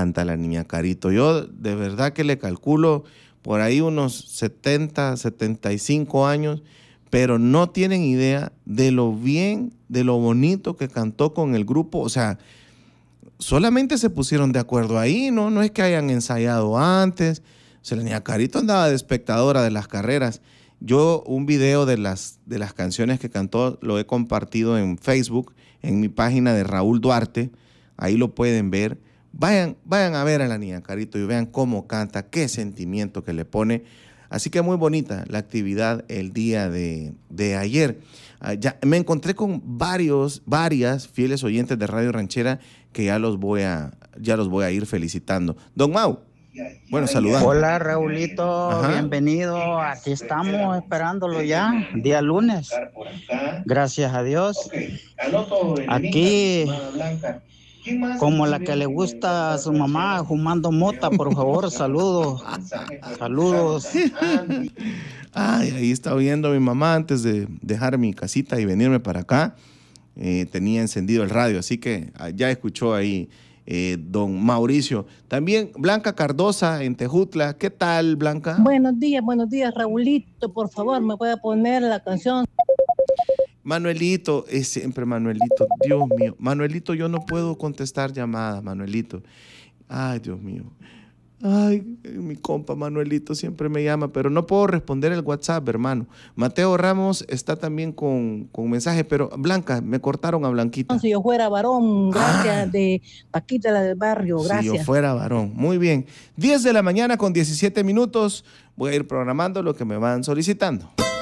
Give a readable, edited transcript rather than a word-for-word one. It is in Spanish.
canta la niña Carito. Yo de verdad que le calculo por ahí unos 70, 75 años, pero no tienen idea de lo bien, de lo bonito que cantó con el grupo. O sea, solamente se pusieron de acuerdo ahí, ¿no? No es que hayan ensayado antes. O sea, la niña Carito andaba de espectadora de las carreras. Yo un video de las canciones que cantó lo he compartido en Facebook, en mi página de Raúl Duarte. Ahí lo pueden ver. Vayan a ver a la niña Carito y vean cómo canta, qué sentimiento que le pone. Así que muy bonita la actividad el día de ayer. Ya me encontré con varias fieles oyentes de Radio Ranchera que ya los voy a ir felicitando. Don Mau, bueno, saludando. Hola Raulito, Ajá. Bienvenido. Aquí estamos esperándolo ya, día lunes. Gracias a Dios. Aquí, como la que le gusta a su mamá, fumando mota, por favor, saludos. Saludos. Ay, ahí estaba viendo a mi mamá antes de dejar mi casita y venirme para acá. Tenía encendido el radio, así que ya escuchó ahí don Mauricio. También Blanca Cardosa en Tejutla. ¿Qué tal, Blanca? Buenos días, Raulito. Por favor, me puede poner la canción. Manuelito, es siempre Manuelito. Dios mío. Manuelito, yo no puedo contestar llamadas, Manuelito. Ay, Dios mío. Ay, mi compa Manuelito siempre me llama, pero no puedo responder el WhatsApp, hermano. Mateo Ramos está también con mensaje, pero Blanca, me cortaron a Blanquita. Si yo fuera varón, gracias, de Paquita, la del barrio, gracias. Si yo fuera varón, muy bien. 10 de la mañana con 17 minutos, voy a ir programando lo que me van solicitando.